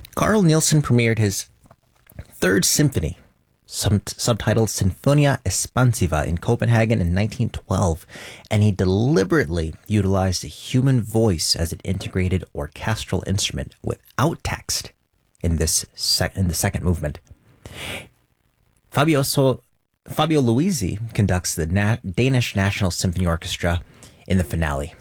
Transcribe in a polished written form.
Carl Nielsen premiered his Third Symphony, subtitled Sinfonia Espansiva, in Copenhagen in 1912, and he deliberately utilized the human voice as an integrated orchestral instrument without text in the second movement. Fabio Luisi conducts the Danish National Symphony Orchestra in the finale.